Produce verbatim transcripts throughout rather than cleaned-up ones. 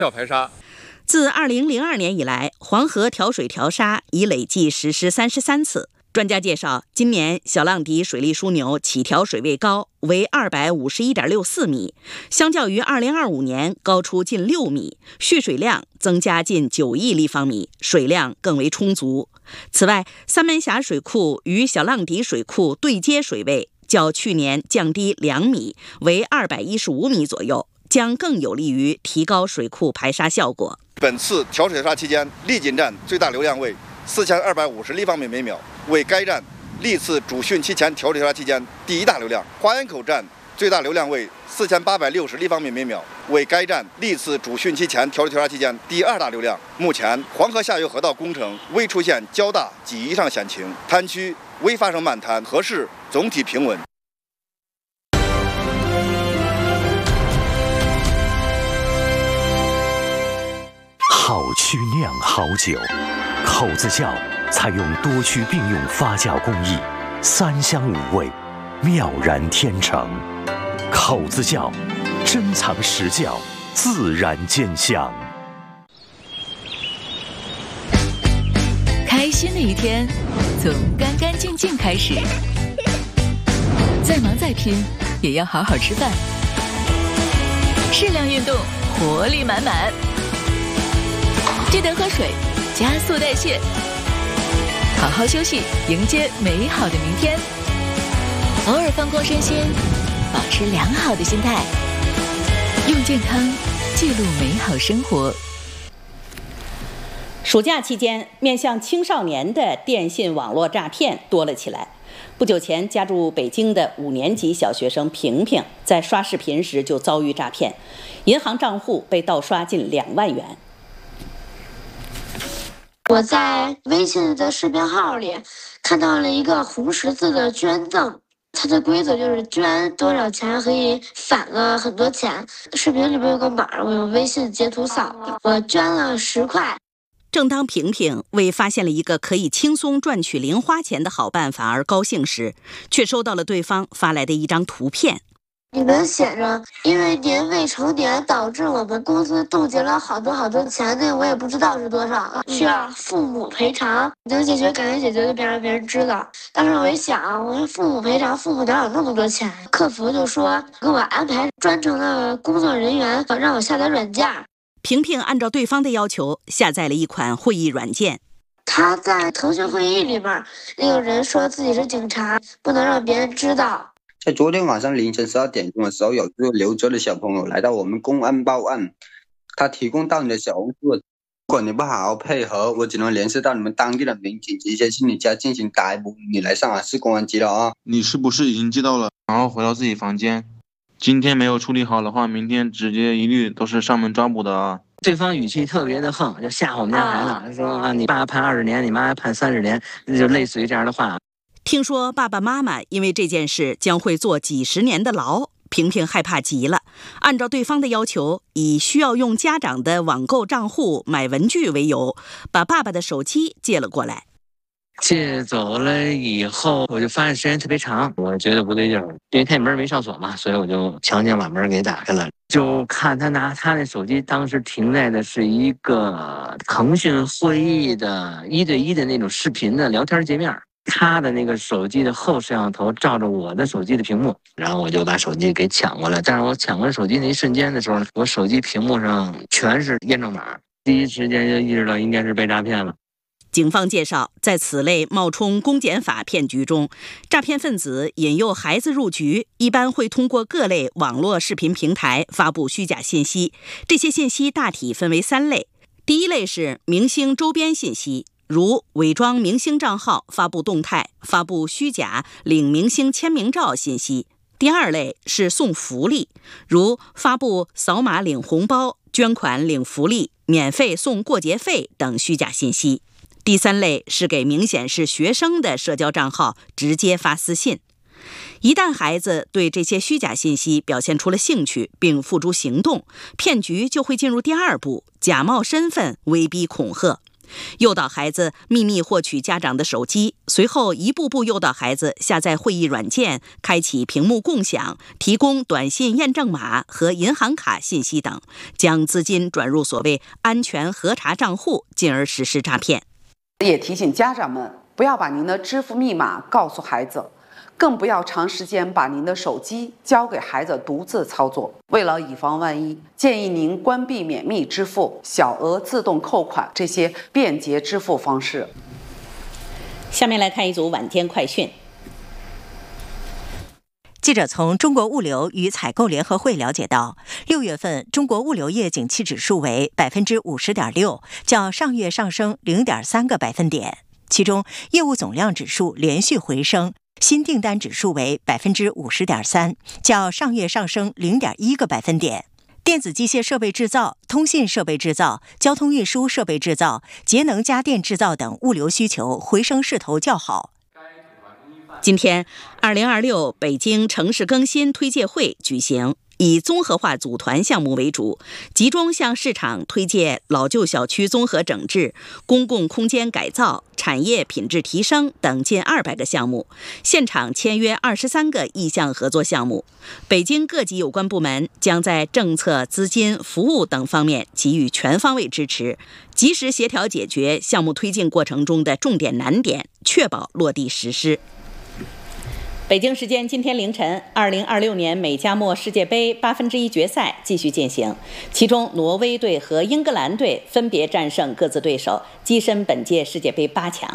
要排沙。 自二零零二年以来，黄河调水调沙已累计实施三十三次。专家介绍，今年小浪底水利枢纽起调水位高为二百五十一点六四米，相较于二零二五年高出近六米，蓄水量增加近九亿立方米，水量更为充足。此外，三门峡水库与小浪底水库对接水位较去年降低两米，为二百一十五米左右，将更有利于提高水库排沙效果。 本次调水沙期间，丽锦站最大流量为四千二百五十立方米每秒，为该站历次主汛期前调水沙期间第一大流量。花园口站最大流量为四千八百六十立方米每秒，为该站历次主汛期前调水调沙期间第二大流量。目前，黄河下游河道工程未出现较大及以上险情，滩区未发生满滩，河势总体平稳。 好曲酿好酒，口子窖采用多区并用发酵工艺，三香五味，妙然天成。口子窖珍藏实窖，自然见香。 开心的一天从干干净净开始，再忙再拼也要好好吃饭，适量运动，活力满满。记得喝水，加速代谢，好好休息，迎接美好的明天。偶尔放空身心，保持良好的心态，用健康记录美好生活。 暑假期间，面向青少年的电信网络诈骗多了起来。不久前，家住北京的五年级小学生萍萍在刷视频时就遭遇诈骗，银行账户被盗刷近两万元。 我在微信的视频号里看到了一个红十字的捐赠，它的规则就是捐多少钱可以返了很多钱。视频里面有个码，我用微信截图扫的，我捐了十块。 正当萍萍为发现了一个可以轻松赚取零花钱的好办法而高兴时，却收到了对方发来的一张图片。 里面写着，因为您未成年导致我们公司冻结了好多好多钱，那我也不知道是多少，需要父母赔偿，能解决赶紧解决，就别让别人知道。当时我一想，我说父母赔偿，父母哪有那么多钱？客服就说给我安排专程的工作人员，让我下载软件。 萍萍按照对方的要求下载了一款会议软件。 他在腾讯会议里面，那个人说自己是警察，不能让别人知道。 在昨天晚上凌晨十二点钟的时候，有个刘哲的小朋友来到我们公安报案，他提供到你的小红书，如果你不好好配合，我只能联系到你们当地的民警，直接去你家进行逮捕，你来上海市公安局了啊！ 你是不是已经接到了？然后回到自己房间，今天没有处理好的话，明天直接一律都是上门抓捕的啊！ 对方语气特别的横，就吓唬我们家孩子，说啊，你爸判二十年，你妈判三十年，就类似于这样的话。 听说爸爸妈妈因为这件事将会坐几十年的牢，萍萍害怕极了。按照对方的要求，以需要用家长的网购账户买文具为由，把爸爸的手机借了过来。 借走了以后，我就发现时间特别长，我觉得不对劲儿，因为他门没上锁嘛，所以我就强行把门给打开了。就看他拿他那手机，当时停在的是一个腾讯会议的一对一的那种视频的聊天界面。他的那个手机的后摄像头照着我的手机的屏幕，然后我就把手机给抢过来。但是我抢过来手机那一瞬间的时候，我手机屏幕上全是验证码，第一时间就意识到应该是被诈骗了。 警方介绍，在此类冒充公检法骗局中，诈骗分子引诱孩子入局，一般会通过各类网络视频平台发布虚假信息。这些信息大体分为三类。第一类是明星周边信息，如伪装明星账号发布动态，发布虚假领明星签名照信息。第二类是送福利，如发布扫码领红包、捐款领福利、免费送过节费等虚假信息。第三类是给明显是学生的社交账号直接发私信。一旦孩子对这些虚假信息表现出了兴趣并付诸行动，骗局就会进入第二步，假冒身份威逼恐吓。 诱导孩子秘密获取家长的手机，随后一步步诱导孩子下载会议软件，开启屏幕共享，提供短信验证码和银行卡信息等，将资金转入所谓安全核查账户，进而实施诈骗。 也提醒家长们不要把您的支付密码告诉孩子，更不要长时间把您的手机交给孩子独自操作。为了以防万一，建议您关闭免密支付、小额自动扣款这些便捷支付方式。 下面来看一组晚间快讯。 记者从中国物流与采购联合会了解到，六月份中国物流业景气指数为百分之五十点六，较上月上升零点三个百分点。其中，业务总量指数连续回升，新订单指数为百分之五十点三，较上月上升零点一个百分点。电子机械设备制造、通信设备制造、交通运输设备制造、节能家电制造等物流需求回升势头较好。 今天，二零二六北京城市更新推介会举行，以综合化组团项目为主，集中向市场推介老旧小区综合整治、公共空间改造、产业品质提升等近二百个项目，现场签约二十三个意向合作项目。北京各级有关部门将在政策、资金、服务等方面给予全方位支持，及时协调解决项目推进过程中的重点难点，确保落地实施。北京时间今天凌晨，二零二六年美加墨世界杯八分之一决赛继续进行，其中挪威队和英格兰队分别战胜各自对手，跻身本届世界杯八强。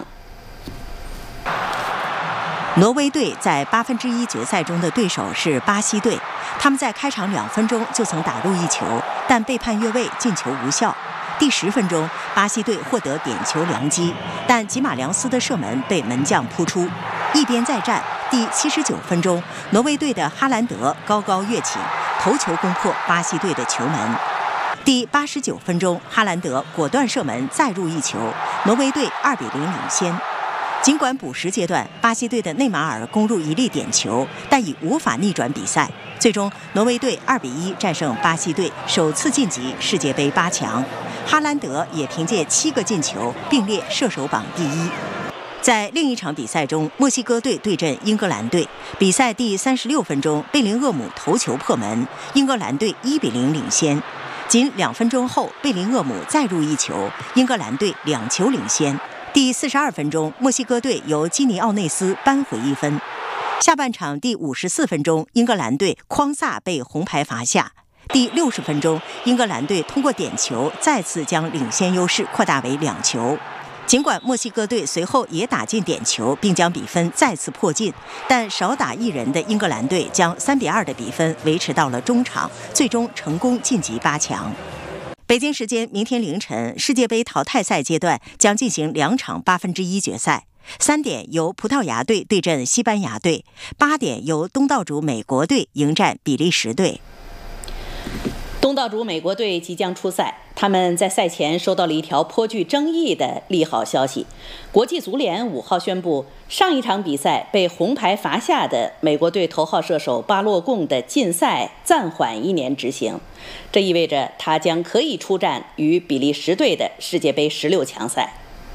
挪威队在八分之一决赛中的对手是巴西队，他们在开场两分钟就曾打入一球，但被判越位，进球无效。第十分钟，巴西队获得点球良机，但吉马良斯的射门被门将扑出。一边再战，第七十九分钟，挪威队的哈兰德高高跃起，头球攻破巴西队的球门。第八十九分钟，哈兰德果断射门再入一球，挪威队二比零领先。尽管补时阶段巴西队的内马尔攻入一粒点球，但已无法逆转比赛。最终，挪威队二比一战胜巴西队，首次晋级世界杯八强。哈兰德也凭借七个进球，并列射手榜第一。在另一场比赛中，墨西哥队对阵英格兰队，比赛第三十六分钟，贝林厄姆头球破门，英格兰队一比零领先。仅两分钟后，贝林厄姆再入一球，英格兰队两球领先。第四十二分钟，墨西哥队由基尼奥内斯扳回一分。下半场第五十四分钟，英格兰队匡萨被红牌罚下。第六十分钟，英格兰队通过点球再次将领先优势扩大为两球。尽管墨西哥队随后也打进点球，并将比分再次迫近，但少打一人的英格兰队将三比二的比分维持到了中场，最终成功晋级八强。北京时间明天凌晨，世界杯淘汰赛阶段将进行两场八分之一决赛。三点由葡萄牙队对阵西班牙队，八点由东道主美国队迎战比利时队。 东道主美国队即将出赛，他们在赛前收到了一条颇具争议的利好消息。国际足联五号宣布，上一场比赛被红牌罚下的美国队头号射手巴洛贡的禁赛暂缓一年执行，这意味着他将可以出战与比利时队的世界杯十六强赛。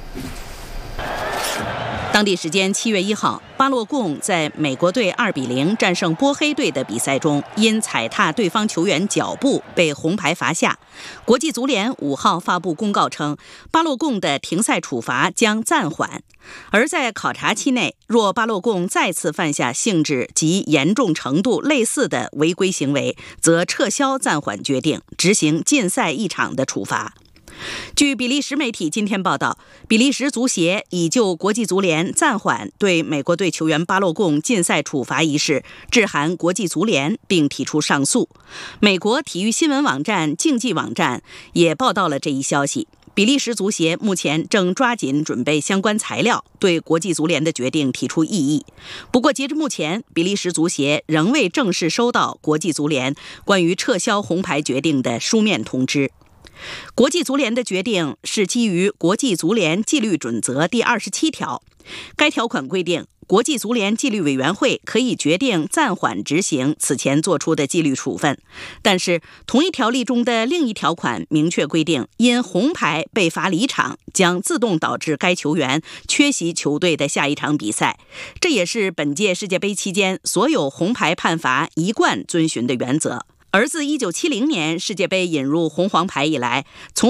当地时间七月一号，巴洛贡在美国队二比零战胜波黑队的比赛中，因踩踏对方球员脚部被红牌罚下。国际足联五号发布公告称，巴洛贡的停赛处罚将暂缓，而在考察期内，若巴洛贡再次犯下性质及严重程度类似的违规行为，则撤销暂缓决定，执行禁赛一场的处罚。据比利时媒体今天报道，比利时足协已就国际足联暂缓对美国队球员巴洛贡禁赛处罚一事致函国际足联，并提出上诉。美国体育新闻网站竞技网站也报道了这一消息。比利时足协目前正抓紧准备相关材料，对国际足联的决定提出异议。不过，截至目前，比利时足协仍未正式收到国际足联关于撤销红牌决定的书面通知。国际足联的决定是基于国际足联纪律准则第二十七条，该条款规定， 国际足联纪律委员会可以决定暂缓执行此前作出的纪律处分。但是，同一条例中的另一条款明确规定，因红牌被罚离场，将自动导致该球员缺席球队的下一场比赛。这也是本届世界杯期间所有红牌判罚一贯遵循的原则。而自一九七零年世界杯引入红黄牌以来，从